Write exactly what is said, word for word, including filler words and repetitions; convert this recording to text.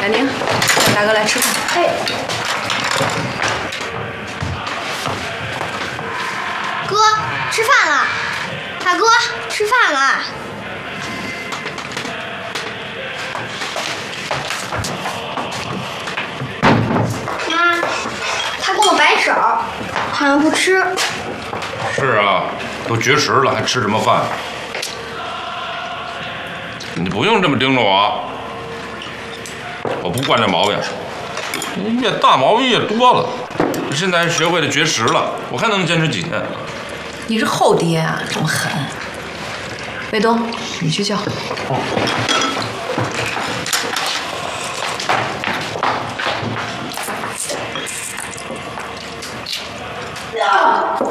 亚宁，带大哥来吃饭。 哎。哥，吃饭了。大哥，吃饭了。妈，他跟我摆手，好像不吃。 是啊，都绝食了，还吃什么饭？你不用这么盯着我，我不惯这毛病。你越大毛病越多了，现在还学会了绝食了，我看能坚持几天。 你是后爹啊，这么狠。卫东，你去叫。 哦。